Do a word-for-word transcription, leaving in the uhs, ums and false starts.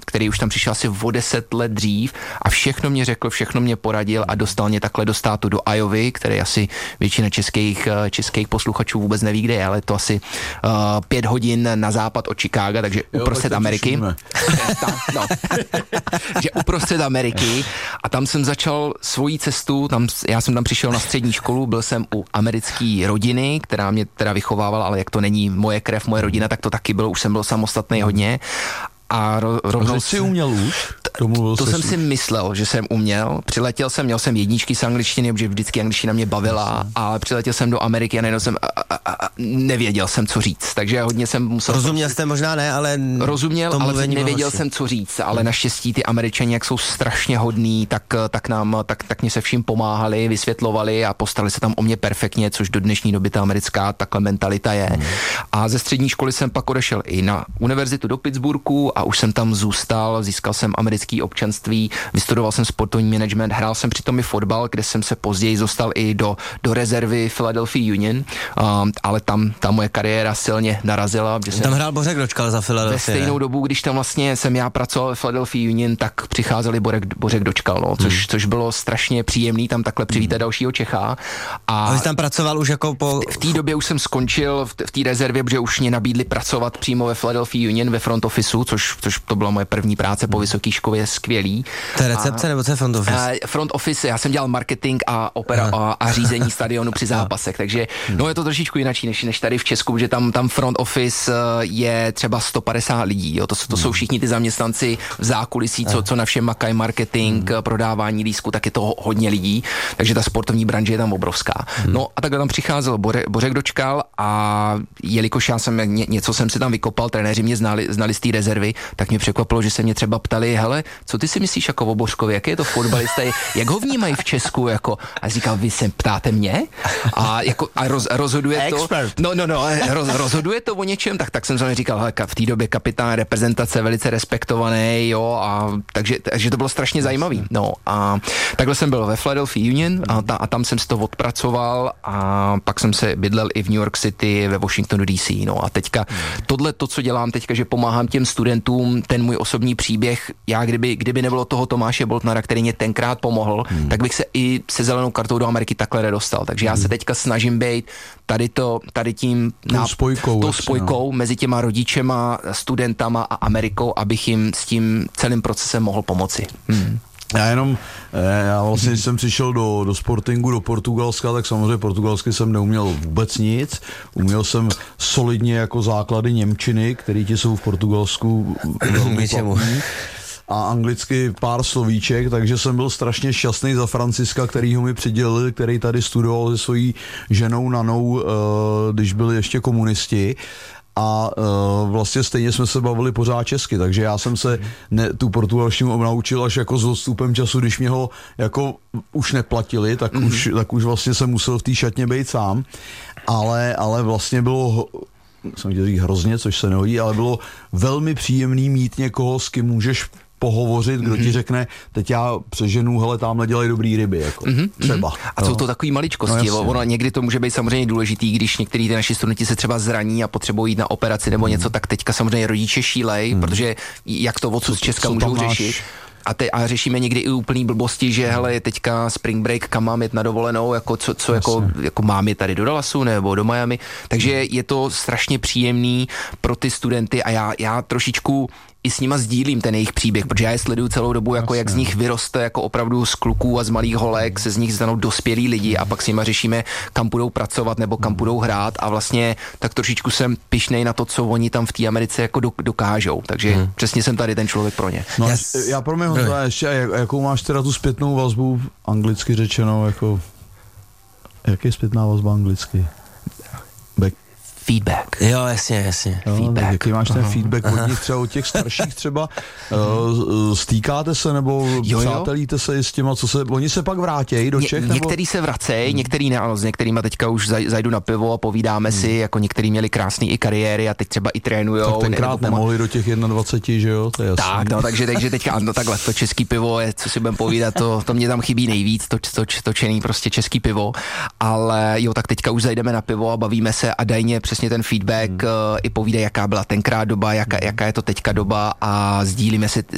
který už tam přišel asi o deset let dřív a všechno mě řekl, všechno mě poradil a dostal mě takhle do státu do Iovy, který asi většina českých, českých posluchačů vůbec neví, kde je, ale to asi uh, pět hodin na západ od Chicaga, takže jo, uprostřed Ameriky. Ta, no. že uprostřed Ameriky a tam jsem začal svoji cestu, tam, já jsem tam přišel na střední školu, byl jsem u americké rodiny, která mě teda vychovávala, ale jak to není moje krev, moje rodina, tak to taky bylo, už jsem byl samostatný hodně. A ro- rovnou jsi uměl už? To, to jsem si myslel, že jsem uměl. Přiletěl jsem, měl jsem jedničky z angličtiny, protože vždycky angličtina mě bavila, ale přiletěl jsem do Ameriky a najednou jsem a, a, a, nevěděl jsem, co říct. Takže hodně jsem musel... Rozuměl jste možná ne, ale... Rozuměl, ale nevěděl jsem, co říct. Ale naštěstí ty Američani, jak jsou strašně hodní, tak, tak nám, tak, tak mě se vším pomáhali, vysvětlovali a postarali se tam o mě perfektně, což do dnešní doby ta americká takhle mentalita je. Hmm. A ze střední školy jsem pak odešel i na univerzitu do Pittsburghu a už jsem tam zůstal, získal jsem americké občanství, vystudoval jsem sportovní management, hrál jsem přitom i fotbal, kde jsem se později dostal i do, do rezervy Philadelphia Union, um, ale tam ta moje kariéra silně narazila. Tam jsem hrál Bořek Dočkal za Philadelphia. Ve stejnou ne? dobu, když tam vlastně jsem já pracoval ve Philadelphia Union, tak přicházeli Bořek, Bořek Dočkal, no, což, hmm. což bylo strašně příjemný tam takhle přivítat hmm. dalšího Čecha. A, a jsi tam pracoval už jako po... V, v té době už jsem skončil v té rezervě, protože už mě nabídli pracovat přímo ve Philadelphia Union ve front officeu, což, což to byla moje první práce po vysoké škole, skvělý. To je recepce a, nebo to je front office? A, front office, já jsem dělal marketing a opera a, a řízení stadionu při zápasech, takže no je to trošičku jináčí než, než tady v Česku, že tam, tam front office je třeba sto padesát lidí, jo, to, to jsou všichni ty zaměstnanci v zákulisí, co, co na všem makají marketing, hmm. prodávání lístků, tak je to hodně lidí, takže ta sportovní branže je tam obrovská. Hmm. No a takhle tam přicházel Bore, Bořek Dočkal a jelikož já jsem ně, něco jsem si tam vykopal, trenéři mě znali, znali z té rezervy, tak mě překvapilo, že se mě třeba ptali, hele, co ty si myslíš jako o Bořkovi, jaký je to fotbalista, jak ho vnímají v Česku, jako, a říkal, vy se ptáte mě? A, jako, a roz, rozhoduje to, Expert. no, no, no, roz, rozhoduje to o něčem, tak, tak jsem se říkal, hele, v té době kapitán reprezentace, velice respektovaný, jo, a takže, takže to bylo strašně zajímavý, no, a takhle jsem byl ve Philadelphia Union a, ta, a tam jsem si to odpracoval a pak jsem se bydlel i v New York City, ve Washingtonu D C, no a teďka tohle to, co dělám teďka, že pomáhám těm studentům, ten můj osobní příběh, já kdyby, kdyby nebylo toho Tomáše Boltnara, který mě tenkrát pomohl, hmm. tak bych se i se zelenou kartou do Ameriky takhle nedostal. Takže já se teďka snažím být tady to, tady tím tou spojkou, tou spojkou no. mezi těma rodičema, studentama a Amerikou, abych jim s tím celým procesem mohl pomoci. Hmm. Já jenom, já vlastně, když jsem přišel do, do Sportingu, do Portugalska, tak samozřejmě portugalsky jsem neuměl vůbec nic. Uměl jsem solidně jako základy němčiny, které ti jsou v Portugalsku velmi platný. A anglicky pár slovíček, takže jsem byl strašně šťastný za Franciska, který ho mi přidělil, který tady studoval se svojí ženou Nanou, když byli ještě komunisti. A uh, vlastně stejně jsme se bavili pořád česky, takže já jsem se ne, tu portugalštinu naučil až jako s odstupem času, když mě ho jako už neplatili, tak, mm-hmm. už, tak už vlastně jsem musel v té šatně být sám, ale, ale vlastně bylo, jsem chtěl říct hrozně, což se nehodí, ale bylo velmi příjemný mít někoho, s kým můžeš pohovořit, kdo mm-hmm. ti řekne, teď já přeženu, hele, tamhle dělají dobrý ryby, jako mm-hmm. třeba. A jsou to takový maličkosti, no, ono někdy to může být samozřejmě důležitý, když některý ty naši studenti se třeba zraní a potřebují jít na operaci nebo mm. něco, tak teďka samozřejmě rodiče šílej, mm. protože jak to odsud z Česka co, můžou řešit. A, te, a řešíme někdy i úplný blbosti, že hele, je teďka spring break, kam mám jet na dovolenou, jako co, co jako, jako mám je tady do Dallasu nebo do Miami. Takže je to strašně příjemný pro ty studenty a já, já trošičku i s nima sdílím ten jejich příběh, protože já je sleduju celou dobu, jako jak z nich vyroste jako opravdu z kluků a z malých holek, se z nich stanou dospělí lidi a pak s nima řešíme, kam budou pracovat nebo kam budou hrát a vlastně tak trošičku jsem pyšnej na to, co oni tam v té Americe jako dokážou, takže hmm. přesně jsem tady ten člověk pro ně. No, yes. Já pro mě Honza, ještě, jak, jakou máš teda tu zpětnou vazbu, anglicky řečeno, jako jak je zpětná vazba anglicky? Back. Feedback. Jo, jasně, jasně. Jo, feedback. Jaký máš ten feedback od nich, třeba od těch starších třeba? uh, stýkáte se nebo jo, přátelíte se s těma, co se, oni se pak vrátějí do Čech? Ně, některý se vracejí, hmm. některý ne, ano, s některýma teďka už zaj, zajdu na pivo a povídáme hmm. si, jako některý měli krásný i kariéry a teď třeba i trénujou. Tak tenkrát ne, nemohli do těch dvacet jedna, že jo? To je tak, no, takže, takže teďka, no takhle, to český pivo je, co si budem povídat, to, to mě tam chybí nejvíc, to, to, to čený prostě český pivo, ale jo, tak teďka už zajdeme na pivo a bavíme se a dajně přesně ten feedback, hmm. uh, i povídej, jaká byla tenkrát doba, jaká, jaká je to teďka doba a sdílíme si,